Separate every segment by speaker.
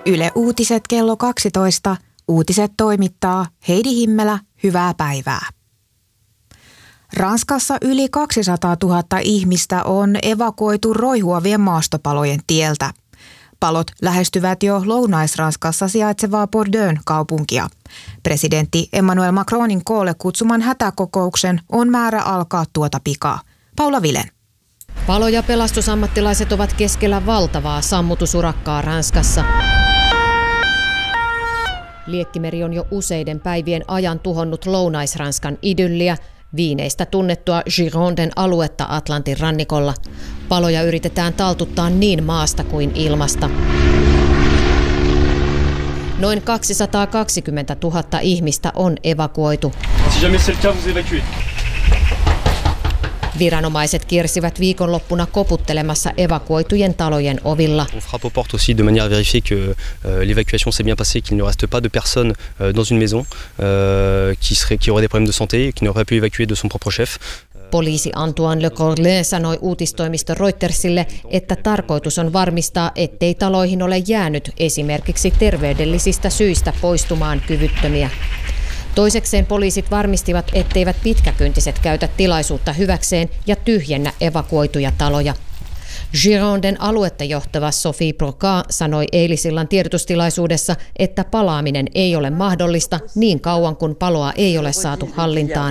Speaker 1: Yle Uutiset kello 12. Uutiset toimittaa Heidi Himmelä. Hyvää päivää. Ranskassa yli 200 000 ihmistä on evakuoitu roihuavien maastopalojen tieltä. Palot lähestyvät jo Lounais-Ranskassa sijaitsevaa Bordeaux'n kaupunkia. Presidentti Emmanuel Macronin koolle kutsuman hätäkokouksen on määrä alkaa tuota pikaa. Paula Vilen.
Speaker 2: Palo- ja pelastusammattilaiset ovat keskellä valtavaa sammutusurakkaa Ranskassa. Liekkimeri on jo useiden päivien ajan tuhonnut Lounais-Ranskan idylliä, viineistä tunnettua Gironden aluetta Atlantin rannikolla. Paloja yritetään taltuttaa niin maasta kuin ilmasta. Noin 220 000 ihmistä on evakuoitu. Viranomaiset kiersivät viikonloppuna koputtelemassa evakuoitujen talojen ovilla.
Speaker 3: On frappe aux portes aussi de manière à vérifier que l'évacuation s'est bien passée, qu'il ne reste pas de personnes dans une maison qui aurait des problèmes de santé et qui n'aurait pu évacuer de son propre chef.
Speaker 2: Poliisi Antoine Le Corlet sanoi uutistoimisto Reutersille, että tarkoitus on varmistaa, ettei taloihin ole jäänyt esimerkiksi terveydellisistä syistä poistumaan kyvyttömiä. Toisekseen poliisit varmistivat, etteivät pitkäkyntiset käytä tilaisuutta hyväkseen ja tyhjennä evakuoituja taloja. Gironden aluetta johtava Sophie Broca sanoi eilisillan tiedotustilaisuudessa, että palaaminen ei ole mahdollista niin kauan kuin paloa ei ole saatu hallintaan.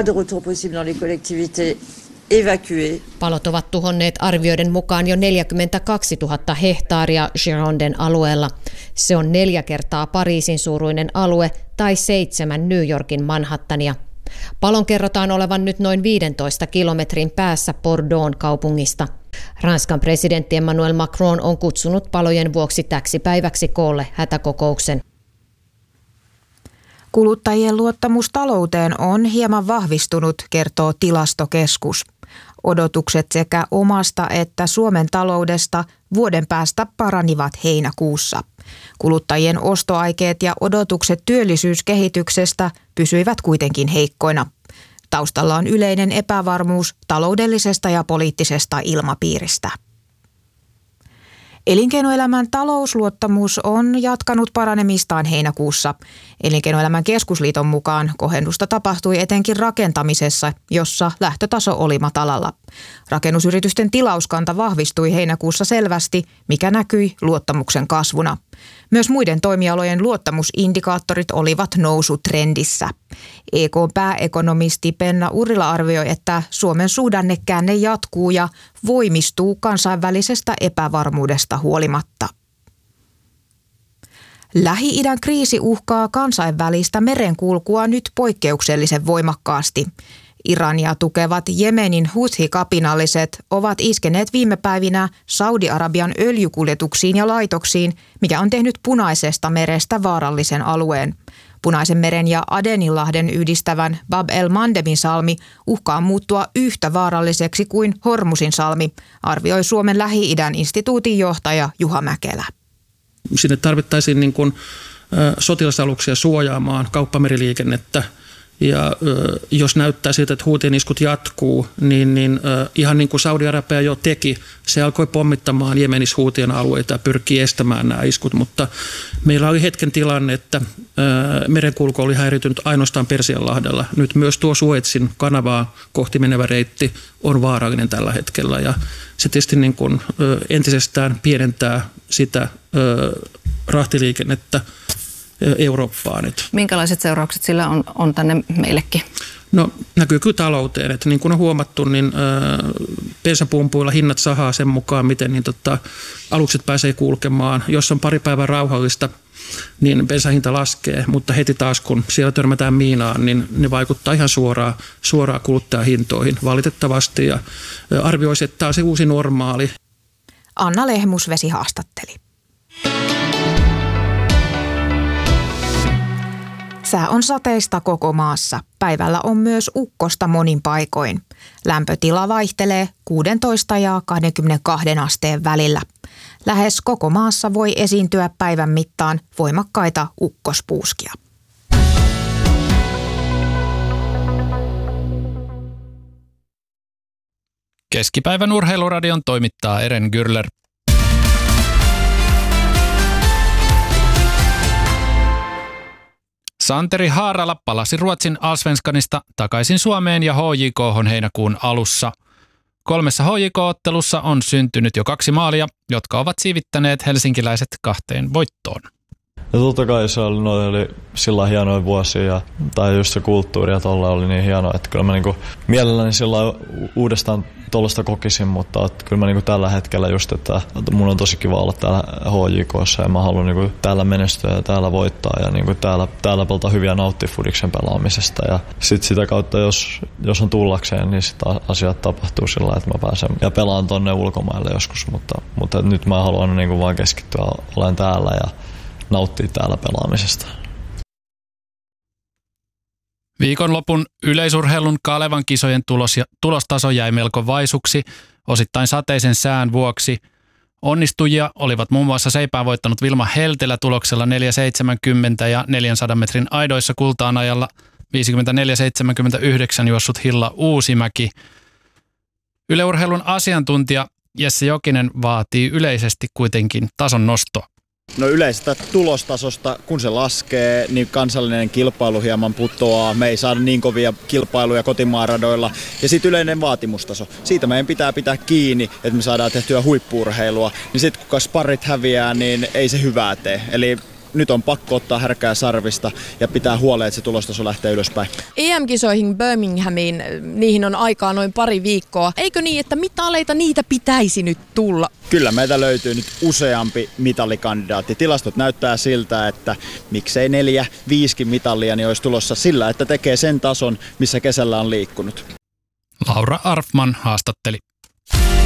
Speaker 2: Palot ovat tuhonneet arvioiden mukaan jo 42 000 hehtaaria Gironden alueella. Se on 4 kertaa Pariisin suuruinen alue tai 7 New Yorkin Manhattania. Palon kerrotaan olevan nyt noin 15 kilometrin päässä Bordeaux'n kaupungista. Ranskan presidentti Emmanuel Macron on kutsunut palojen vuoksi täksi päiväksi koolle hätäkokouksen.
Speaker 1: Kuluttajien luottamus talouteen on hieman vahvistunut, kertoo Tilastokeskus. Odotukset sekä omasta että Suomen taloudesta vuoden päästä paranivat heinäkuussa. Kuluttajien ostoaikeet ja odotukset työllisyyskehityksestä pysyivät kuitenkin heikkoina. Taustalla on yleinen epävarmuus taloudellisesta ja poliittisesta ilmapiiristä. Elinkeinoelämän talousluottamus on jatkanut paranemistaan heinäkuussa. Elinkeinoelämän keskusliiton mukaan kohennusta tapahtui etenkin rakentamisessa, jossa lähtötaso oli matalalla. Rakennusyritysten tilauskanta vahvistui heinäkuussa selvästi, mikä näkyi luottamuksen kasvuna. Myös muiden toimialojen luottamusindikaattorit olivat nousutrendissä. EK:n pääekonomisti Penna Urrila arvioi, että Suomen suhdannekäänne jatkuu ja voimistuu kansainvälisestä epävarmuudesta huolimatta. Lähi-idän kriisi uhkaa kansainvälistä merenkulkua nyt poikkeuksellisen voimakkaasti. Irania tukevat Jemenin Houthi-kapinalliset ovat iskeneet viime päivinä Saudi-Arabian öljykuljetuksiin ja laitoksiin, mikä on tehnyt Punaisesta merestä vaarallisen alueen. Punaisen meren ja Adeninlahden yhdistävän Bab el-Mandebin salmi uhkaa muuttua yhtä vaaralliseksi kuin Hormusin salmi, arvioi Suomen Lähi-idän instituutin johtaja Juha Mäkelä.
Speaker 4: Sinne tarvittaisiin sotilasaluksia suojaamaan kauppameriliikennettä. Ja jos näyttää siltä, että Houthien iskut jatkuu, niin ihan niin kuin Saudi-Arabia jo teki, se alkoi pommittamaan Jemenissä Houthien alueita ja pyrkii estämään nämä iskut. Mutta meillä oli hetken tilanne, että merenkulku oli häiritynyt ainoastaan Persianlahdella. Nyt myös tuo Suezin kanavaa kohti menevä reitti on vaarallinen tällä hetkellä. Ja se tietysti niin kuin entisestään pienentää sitä rahtiliikennettä Eurooppaan.
Speaker 5: Minkälaiset seuraukset sillä on tänne meillekin?
Speaker 4: No näkyy kyllä talouteen, että niin kuin on huomattu, niin bensapumpuilla hinnat sahaa sen mukaan, miten alukset pääsee kulkemaan. Jos on pari päivää rauhallista, niin bensahinta laskee, mutta heti taas kun siellä törmätään miinaan, niin ne vaikuttaa ihan suoraan kuluttajahintoihin valitettavasti ja arvioisi, että tämä on se uusi normaali.
Speaker 1: Anna Lehmusvesi haastatteli. Sää on sateista koko maassa. Päivällä on myös ukkosta monin paikoin. Lämpötila vaihtelee 16 ja 22 asteen välillä. Lähes koko maassa voi esiintyä päivän mittaan voimakkaita ukkospuuskia.
Speaker 6: Keskipäivän urheiluradion toimittaa Eren Gürler. Santeri Haarala palasi Ruotsin Allsvenskanista takaisin Suomeen ja HJK:hon heinäkuun alussa. 3 HJK-ottelussa on syntynyt jo 2 maalia, jotka ovat siivittäneet helsinkiläiset 2 voittoon.
Speaker 7: Ja totta kai se oli sillä hienoja vuosia, tai just se kulttuuri ja tolla oli niin hienoa, että kyllä mä niinku mielelläni sillä uudestaan tuollaista kokisin, mutta kyllä mä niinku tällä hetkellä just, että mun on tosi kiva olla täällä HJK:ssa ja mä haluan niinku täällä menestyä ja täällä voittaa ja niinku täällä pelata hyviä nauttia fudiksen pelaamisesta ja sit sitä kautta, jos on tullakseen, niin sit asiat tapahtuu sillä, että mä pääsen ja pelaan tonne ulkomaille joskus, mutta nyt mä haluan niinku vaan keskittyä olen täällä ja nauttii täällä pelaamisesta.
Speaker 6: Viikonlopun yleisurheilun Kalevan kisojen tulostaso jäi melko vaisuksi, osittain sateisen sään vuoksi. Onnistujia olivat muun muassa seipään voittanut Vilma Heltelä tuloksella 4,70 ja 400 metrin aidoissa kultaan ajalla 54,79 juossut Hilla Uusimäki. Yleurheilun asiantuntija Jesse Jokinen vaatii yleisesti kuitenkin tason nostoa.
Speaker 8: No yleisestä tulostasosta, kun se laskee, niin kansallinen kilpailu hieman putoaa. Me ei saada niin kovia kilpailuja kotimaaradoilla. Ja sitten yleinen vaatimustaso. Siitä meidän pitää kiinni, että me saadaan tehtyä huippu-urheilua. Niin sitten kun sparrit häviää, niin ei se hyvää tee. Eli nyt on pakko ottaa härkää sarvista ja pitää huoleen, että se tulostaso lähtee ylöspäin.
Speaker 9: EM-kisoihin Birminghamiin, niihin on aikaa noin pari viikkoa. Eikö niin, että mitaleita niitä pitäisi nyt tulla?
Speaker 8: Kyllä meitä löytyy nyt useampi mitalikandidaatti. Tilastot näyttää siltä, että miksei 4-5 mitalia niin olisi tulossa sillä, että tekee sen tason, missä kesällä on liikkunut.
Speaker 6: Laura Arfman haastatteli.